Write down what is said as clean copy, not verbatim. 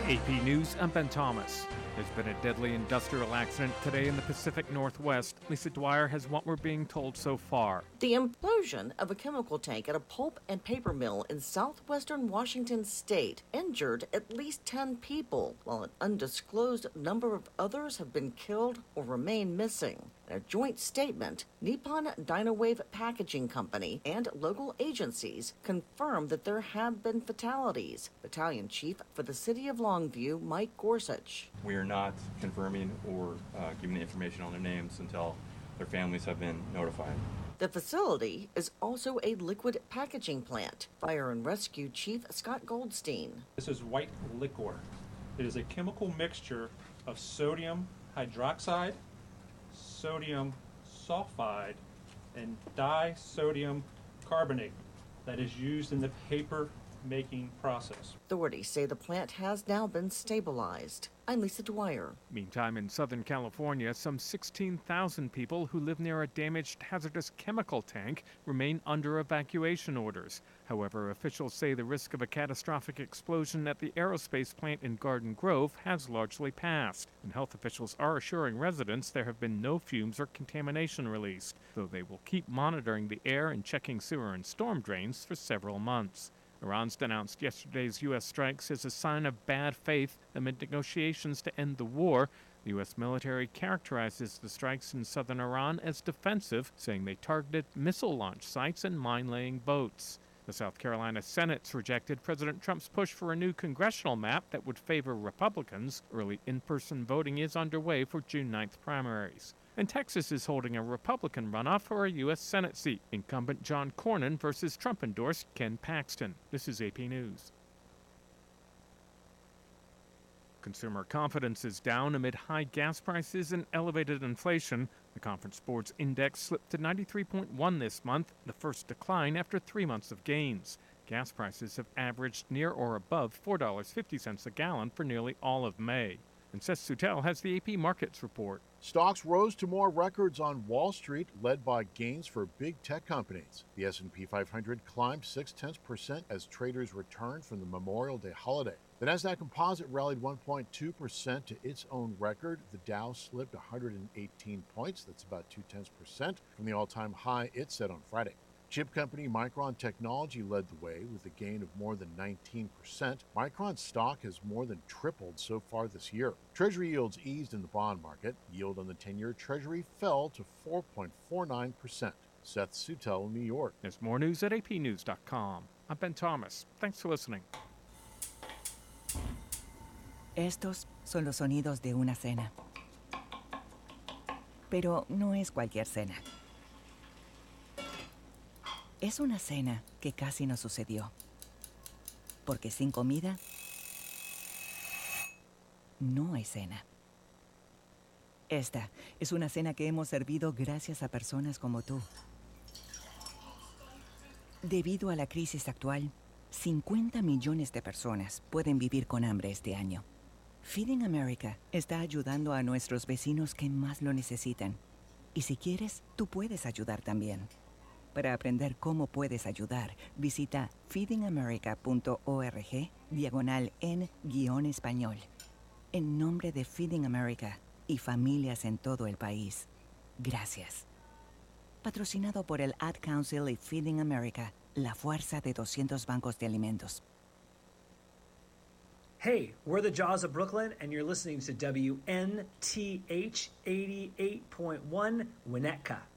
AP News, I'm Ben Thomas. There's been a deadly industrial accident today in the Pacific Northwest. Lisa Dwyer has what we're being told so far. The implosion of a chemical tank at a pulp and paper mill in southwestern Washington state injured at least 10 people, while an undisclosed number of others have been killed or remain missing. In a joint statement, Nippon Dynawave Packaging Company and local agencies confirmed that there have been fatalities. Battalion Chief for the City of Longview, Mike Gorsuch. We are not confirming or giving information on their names until their families have been notified. The facility is also a liquid packaging plant. Fire and Rescue Chief Scott Goldstein. This is white liquor. It is a chemical mixture of sodium hydroxide, sodium sulfide, and disodium carbonate that is used in the paper making process. Authorities say the plant has now been stabilized. I'm Lisa Dwyer. Meantime, in Southern California, some 16,000 people who live near a damaged hazardous chemical tank remain under evacuation orders. However, officials say the risk of a catastrophic explosion at the aerospace plant in Garden Grove has largely passed, and health officials are assuring residents there have been no fumes or contamination released, though they will keep monitoring the air and checking sewer and storm drains for several months. Iran's denounced yesterday's U.S. strikes as a sign of bad faith amid negotiations to end the war. The U.S. military characterizes the strikes in southern Iran as defensive, saying they targeted missile launch sites and mine-laying boats. The South Carolina Senate's rejected President Trump's push for a new congressional map that would favor Republicans. Early in-person voting is underway for June 9th primaries. And Texas is holding a Republican runoff for a U.S. Senate seat. Incumbent John Cornyn versus Trump-endorsed Ken Paxton. This is AP News. Consumer confidence is down amid high gas prices and elevated inflation. The Conference Board's index slipped to 93.1 this month, the first decline after 3 months of gains. Gas prices have averaged near or above $4.50 a gallon for nearly all of May. And Seth Sutel has the AP Markets report. Stocks rose to more records on Wall Street, led by gains for big tech companies. The S&P 500 climbed 0.6% as traders returned from the Memorial Day holiday. The Nasdaq Composite rallied 1.2% to its own record. The Dow slipped 118 points, that's about 0.2% from the all-time high it set on Friday. Chip company Micron Technology led the way with a gain of more than 19%. Micron's stock has more than tripled so far this year. Treasury yields eased in the bond market. Yield on the 10-year Treasury fell to 4.49%. Seth Sutel, New York. There's more news at apnews.com. I'm Ben Thomas. Thanks for listening. Estos son los sonidos de una cena. Pero no es cualquier cena. Es una cena que casi no sucedió. Porque sin comida, no hay cena. Esta es una cena que hemos servido gracias a personas como tú. Debido a la crisis actual, 50 millones de personas pueden vivir con hambre este año. Feeding America está ayudando a nuestros vecinos que más lo necesitan. Y si quieres, tú puedes ayudar también. Para aprender cómo puedes ayudar, visita feedingamerica.org/en-español. En nombre de Feeding America y familias en todo el país, gracias. Patrocinado por el Ad Council y Feeding America, la fuerza de 200 bancos de alimentos. Hey, we're the Jaws of Brooklyn, and you're listening to WNTH 88.1 Winnetka.